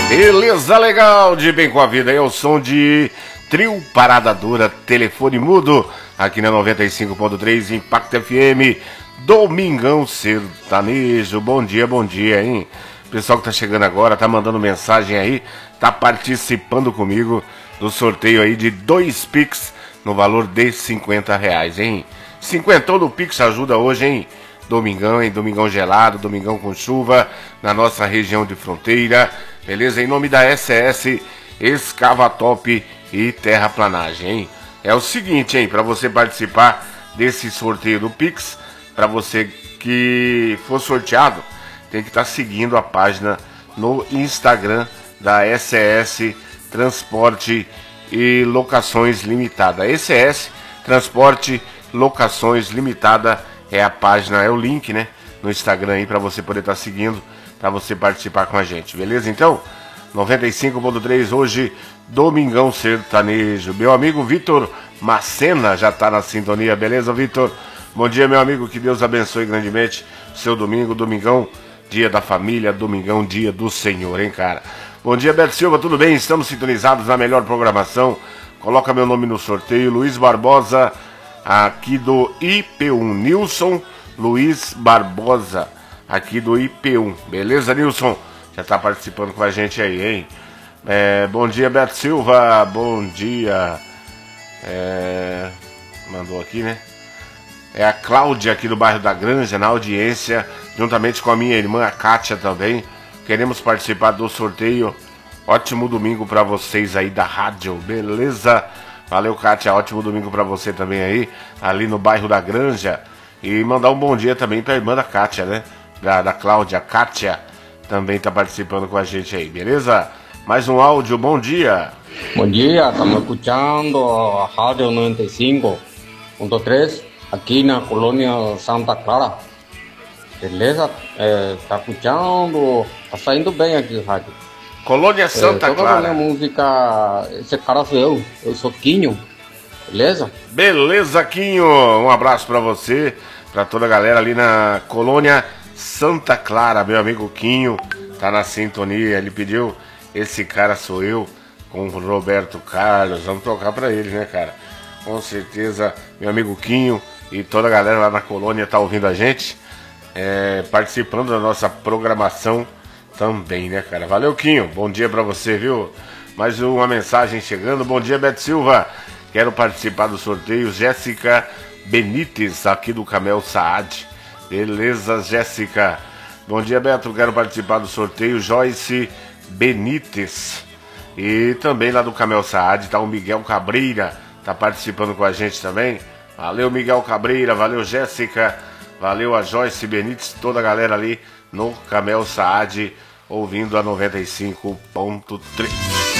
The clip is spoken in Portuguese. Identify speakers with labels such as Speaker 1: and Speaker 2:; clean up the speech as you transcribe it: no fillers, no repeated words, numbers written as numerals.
Speaker 1: Beleza, legal, de bem com a vida. É o som de Trio Parada Dura, Telefone Mudo, aqui na 95.3 Impacto FM, Domingão Sertanejo. Bom dia, hein? Pessoal que tá chegando agora, tá mandando mensagem aí, tá participando comigo do sorteio aí de 2 Pix no valor de R$50, hein? 50 no Pix ajuda hoje, hein? Domingão, hein? Domingão gelado, domingão com chuva na nossa região de fronteira. Beleza? Em nome da SS Escavatop e Terraplanagem, hein? É o seguinte, hein? Para você participar desse sorteio do Pix, para você que for sorteado, tem que estar seguindo a página no Instagram da SS Transporte e Locações Limitada. SS Transporte Locações Limitada é a página, é o link, né? No Instagram aí para você poder estar seguindo, para você participar com a gente, beleza? Então, 95.3 hoje, Domingão Sertanejo. Meu amigo Vitor Macena já tá na sintonia, beleza, Vitor? Bom dia, meu amigo, que Deus abençoe grandemente seu domingo, domingão, dia da família, domingão, dia do Senhor, hein, cara? Bom dia, Beto Silva, tudo bem? Estamos sintonizados na melhor programação. Coloca meu nome no sorteio, Luiz Barbosa, aqui do IP1, Nilson Luiz Barbosa, aqui do IP1, beleza, Nilson? Já tá participando com a gente aí, hein? Bom dia, Beto Silva, bom dia. Mandou aqui, né? É a Cláudia aqui do bairro da Granja, na audiência, juntamente com a minha irmã, a Kátia também. Queremos participar do sorteio. Ótimo domingo pra vocês aí da rádio, beleza? Valeu, Kátia, ótimo domingo pra você também aí, ali no bairro da Granja. E mandar um bom dia também pra irmã da Kátia, né? Da Cláudia, Kátia, também tá participando com a gente aí, beleza? Mais um áudio, bom dia.
Speaker 2: Bom dia, estamos escuchando a Rádio 95.3 aqui na colônia Santa Clara. Beleza? Tá escuchando, tá saindo bem aqui o rádio.
Speaker 1: Colônia Santa Clara.
Speaker 2: Toda a minha música, esse cara sou eu sou Quinho. Beleza?
Speaker 1: Beleza, Quinho. Um abraço pra você, pra toda a galera ali na colônia Santa Clara. Meu amigo Quinho tá na sintonia. Ele pediu Esse Cara Sou Eu com o Roberto Carlos. Vamos tocar pra ele, né, cara? Com certeza, meu amigo Quinho e toda a galera lá na colônia tá ouvindo a gente, participando da nossa programação também, né, cara? Valeu, Quinho. Bom dia pra você, viu? Mais uma mensagem chegando. Bom dia, Beto Silva. Quero participar do sorteio. Jéssica Benítez, aqui do Camel Saad. Beleza, Jéssica. Bom dia, Beto. Quero participar do sorteio. Joyce Benítez. E também lá do Camel Saad tá o Miguel Cabreira. Tá participando com a gente também. Valeu, Miguel Cabreira. Valeu, Jéssica. Valeu a Joyce Benítez. Toda a galera ali no Camel Saad ouvindo a 95.3.